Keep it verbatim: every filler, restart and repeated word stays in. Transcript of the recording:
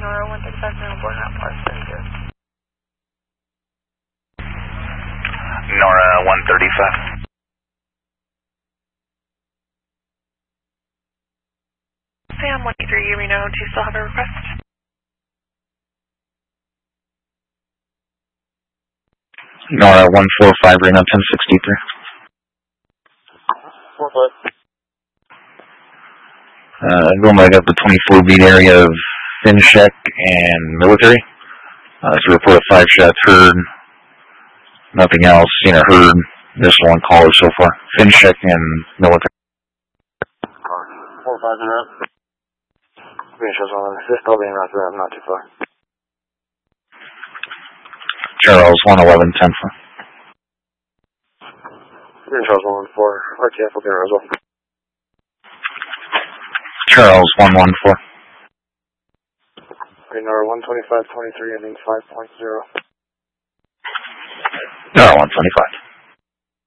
Nora one thirty-five, no, board not plus zero. Nora one thirty-five. Sam one eight three, Reno, do you still have a request? Nora one four five, Reno ten sixty-three. four five. Uh, going back up the twenty-four beat area of FinCheck and military. Uh, it's a report of five shots heard. Nothing else seen or heard. This one caller so far. FinCheck and military. four five and up. Green shows on assist. I'll be in route to that. I'm not too far. Charles one eleven ten four. Green shows one one four. R T F will be in Roswell. Charles one one four. Green Nora one twenty-five twenty-three, ending five point zero. Nora one twenty-five.